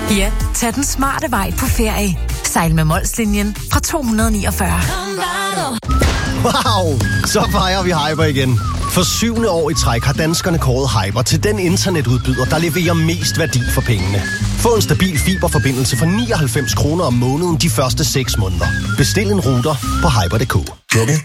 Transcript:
Ja, tag den smarte vej på ferie. Sejl med Molslinjen fra 249. Wow, så fejrer vi Hyper igen. For 7. år i træk har danskerne kåret Hyper til den internetudbyder, der leverer mest værdi for pengene. Få en stabil fiberforbindelse for 99 kroner om måneden de første 6 måneder. Bestil en router på hyper.dk.